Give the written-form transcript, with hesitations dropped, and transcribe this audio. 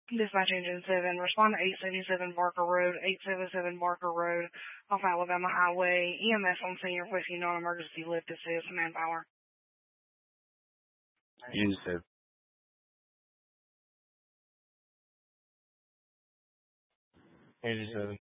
Dispatch Engine 7, respond to 877 Barker Road, 877 Barker Road, off Alabama Highway. EMS on scene, requesting non-emergency lift assist, manpower. Engine 7. Engine 7.